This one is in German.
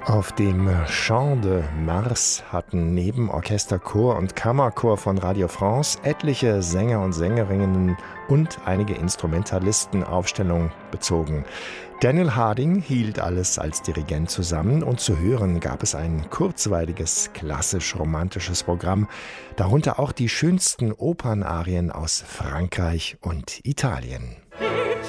Auf dem Champ de Mars hatten neben Orchester, Chor und Kammerchor von Radio France etliche Sänger und Sängerinnen und einige Instrumentalisten Aufstellung bezogen. Daniel Harding hielt alles als Dirigent zusammen und zu hören gab es ein kurzweiliges, klassisch-romantisches Programm, darunter auch die schönsten Opernarien aus Frankreich und Italien.